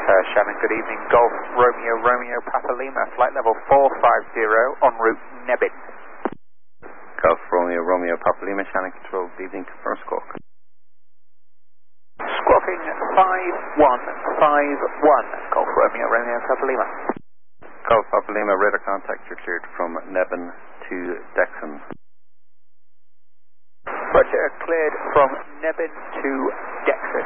Shannon, good evening. Golf Romeo Romeo Papa Lima, flight level 450 en route Nebin. Golf Romeo Romeo Papa Lima, Shannon Control, good evening to first squawk. Squawking 5151, Golf Romeo Romeo Papa Lima. Golf Papa Lima, radar contact, you're cleared from Nebin to Dexon. Roger, cleared from Nebin to Dexon.